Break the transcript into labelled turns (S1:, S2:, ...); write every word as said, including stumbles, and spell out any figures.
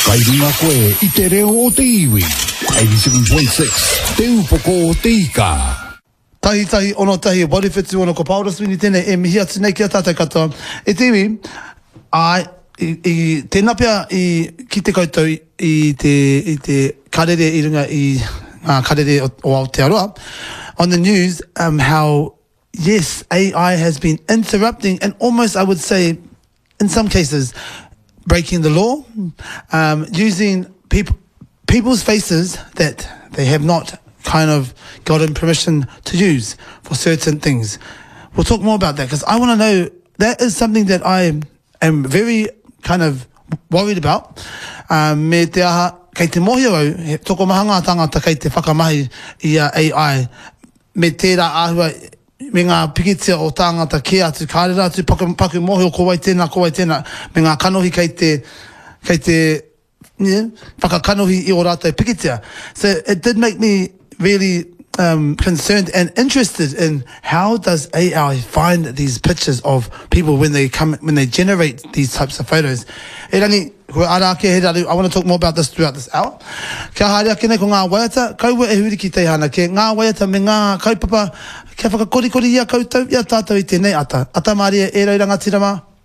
S1: Kai runga koe i te reo o te iwi. eighty-seven point six, te upoko o te ika.
S2: Tahi tahi ono tahi o wari whetu ono ko Paula Swini tēnei e mihi atu nei ki a tātai katoa. E te iwi, ai, i, i tēnā pia i ki te koutou i te, i te karere i runga i uh, karere o, o Aotearoa. On the news, um, how, yes, A I has been interrupting and almost, I would say, in some cases, breaking the law, um, using people people's faces that they have not kind of gotten permission to use for certain things. We'll talk more about that because I want to know, that is something that I am very kind of worried about. Um, me te aha, kei te mohi au, he toko mahanga tangata kei te whakamahi i a A I, me tērā āhua, me ngā pikitia o tāngata ke atu, kārera atu, paku, paku mohi o kowai tēnā, kowai tēnā, me ngā kanohi kei te, kei te, yeah, whakakanohi i o rātou pikitia. So it did make me really um, concerned and interested in how does A I find these pictures of people when they come, when they generate these types of photos. E rangi, hua ara ke he raru, I want to talk more about this throughout this hour. Kia haere ake nei ko ngā waiata, kaua e huri ki teihana, ke ngā waiata me ngā kaupapa, kia whakakorikori ia koutou, ia tātou i tēnei ata. Ata Maria, e rau rangatira mā.